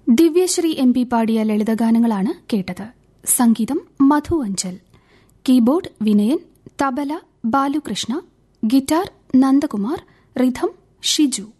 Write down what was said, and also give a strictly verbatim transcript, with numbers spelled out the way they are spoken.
Divyasree M P പാടിയ ലളിതഗാനങ്ങളാണ് കേട്ടത്. സംഗീതം മധു Anchal, keyboard Vinayan, tabla ബാലുകൃഷ്ണ, guitar Nandakumar, rhythm Shiju.